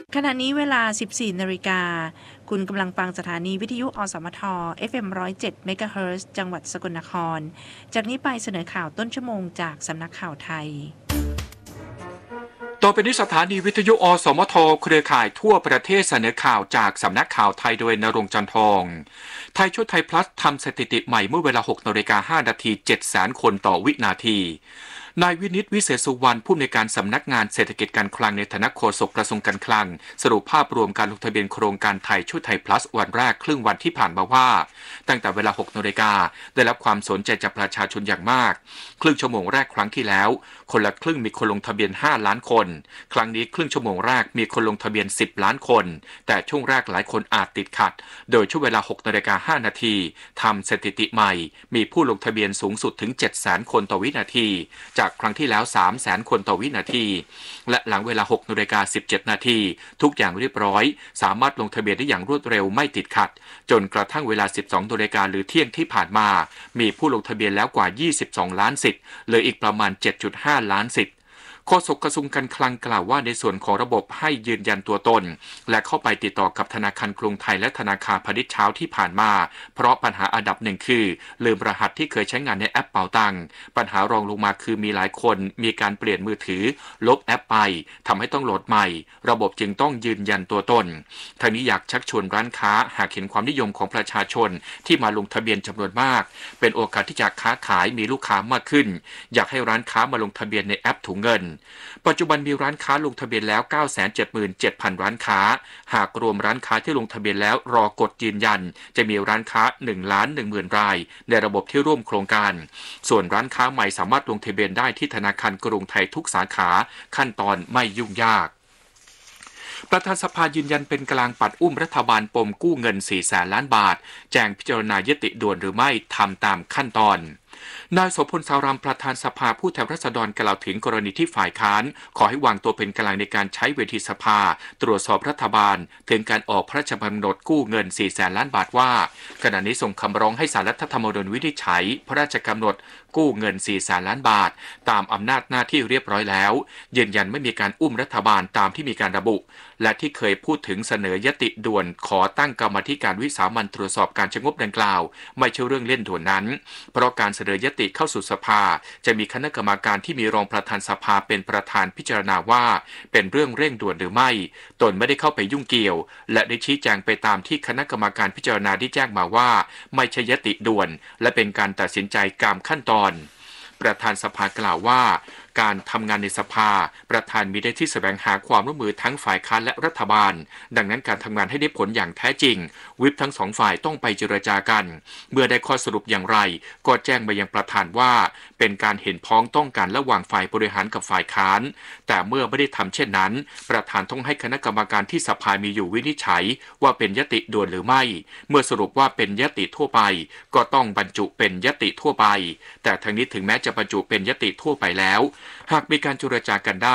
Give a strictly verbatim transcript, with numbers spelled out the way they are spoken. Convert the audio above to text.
ขณะนี้เวลา สิบสี่นาฬิกา คุณกำลังฟังสถานีวิทยุอสมท เอฟ เอ็ม หนึ่งร้อยเจ็ด เมกะเฮิรตซ์ จังหวัดสกลนคร จากนี้ไปเสนอข่าวต้นชั่วโมงจากสำนักข่าวไทยต่อไปนี้สถานีวิทยุอสมทเครือข่ายทั่วประเทศเสนอข่าวจากสำนักข่าวไทยโดยณรงค์จันทอง ไทยชุดไทยพลัสทำสถิติใหม่เมื่อเวลา หกนาฬิกาห้านาที เจ็ดแสนคนต่อวินาทีนายวินิตวิเศษสุวรรณผู้อำนวยการสำนักงานเศรษฐกิจการคลังในฐานะโฆษกกระทรวงการคลังสรุปภาพรวมการลงทะเบียนโครงการไทยชุดไทยพลัสวันแรกครึ่งวันที่ผ่านมาว่าตั้งแต่เวลา หกนาฬิกาได้รับความสนใจจากประชาชนอย่างมากครึ่งชั่วโมงแรกครั้งที่แล้วคนละครึ่งมีคนลงทะเบียนห้าล้านคนครั้งนี้ครึ่งชั่วโมงแรกมีคนลงทะเบียนสิบล้านคนแต่ช่วงแรกหลายคนอาจติดขัดโดยช่วงเวลา หกนาฬิกาห้านาทีทำสถิติใหม่มีผู้ลงทะเบียนสูงสุดถึง เจ็ดแสนคนต่อวินาทีจากครั้งที่แล้วสามแสนคนต่อวินาทีและหลังเวลา หกนาฬิกาสิบเจ็ดนาทีทุกอย่างเรียบร้อยสามารถลงทะเบียนได้อย่างรวดเร็วไม่ติดขัดจนกระทั่งเวลา สิบสองนาฬิกาหรือเที่ยงที่ผ่านมามีผู้ลงทะเบียนแล้วกว่ายี่สิบสองล้านสิทธิ์เหลืออีกประมาณ เจ็ดจุดห้าล้านสิทธิ์โฆษกกระทรวงการคลังกล่าวว่าในส่วนของระบบให้ยืนยันตัวตนและเข้าไปติดต่อกับธนาคารกรุงไทยและธนาคารพาณิชย์เช้าที่ผ่านมาเพราะปัญหาอันดับหนึ่งคือลืมรหัสที่เคยใช้งานในแอปเป๋าตังค์ปัญหารองลงมาคือมีหลายคนมีการเปลี่ยนมือถือลบแอปไปทำให้ต้องโหลดใหม่ระบบจึงต้องยืนยันตัวตนทางนี้อยากชักชวนร้านค้าหากเห็นความนิยมของประชาชนที่มาลงทะเบียนจำนวนมากเป็นโอกาสที่จะค้าขายมีลูกค้ามากขึ้นอยากให้ร้านค้ามาลงทะเบียนในแอปถุงเงินปัจจุบันมีร้านค้าลงทะเบียนแล้ว เก้าแสนเจ็ดหมื่นเจ็ดพัน ร้านค้าหากรวมร้านค้าที่ลงทะเบียนแล้วรอกดยืนยันจะมีร้านค้า หนึ่งล้านหนึ่งหมื่น รายในระบบที่ร่วมโครงการส่วนร้านค้าใหม่สามารถลงทะเบียนได้ที่ธนาคารกรุงไทยทุกสาขาขั้นตอนไม่ยุ่งยากประธานสภายืนยันเป็นกลางปัดอุ้มรัฐบาลปมกู้เงิน สี่แสน ล้านบาทแจ้งพิจารณายติด่วนหรือไม่ทำตามขั้นตอนนายโสพลสารามประธานสภาผู้แทนราษฎรกล่าวถึงกรณีที่ฝ่ายค้านขอให้วางตัวเป็นกลางในการใช้เวทีสภาตรวจสอบรัฐบาลถึงการออกพระราชบัญญัติกู้เงิน สี่แสน ล้านบาทว่าขณะนี้ส่งคำร้องให้ศาลรัฐธรรมนูญวินิจฉัยพระราชกำหนดกู้เงิน สี่แสน ล้านบาทตามอำนาจหน้าที่เรียบร้อยแล้วยืนยันไม่มีการอุ้มรัฐบาลตามที่มีการระบุและที่เคยพูดถึงเสนอยติด่วนขอตั้งกรรมาธิการวิสามัญตรวจสอบการชะงบดังกล่าวไม่ใช่เรื่องเล่นด่วนนั้นเพราะการเสนอยติเข้าสู่สภาจะมีคณะกรรมการที่มีรองประธานสภาเป็นประธานพิจารณาว่าเป็นเรื่องเร่งด่วนหรือไม่ตนไม่ได้เข้าไปยุ่งเกี่ยวและได้ชี้แจงไปตามที่คณะกรรมการพิจารณาได้แจ้งมาว่าไม่ใช่ยติด่วนและเป็นการตัดสินใจตามขั้นตอนประธานสภากล่าวว่าการทำงานในสภาประธานมีได้ที่แสวงหาความร่วมมือทั้งฝ่ายค้านและรัฐบาลดังนั้นการทำงานให้ได้ผลอย่างแท้จริงวิปทั้งสองฝ่ายต้องไปเจรจากันเมื่อได้ข้อสรุปอย่างไรก็แจ้งมายังประธานว่าเป็นการเห็นพ้องต้องกันระหว่างฝ่ายบริหารกับฝ่ายค้านแต่เมื่อไม่ได้ทำเช่นนั้นประธานต้องให้คณะกรรมการที่สภามีอยู่วินิจฉัยว่าเป็นยติด่วนหรือไม่เมื่อสรุปว่าเป็นยติทั่วไปก็ต้องบรรจุเป็นยติทั่วไปแต่ทั้งนี้ถึงแม้จะบรรจุเป็นยติทั่วไปแล้วหากมีการเจรจากันได้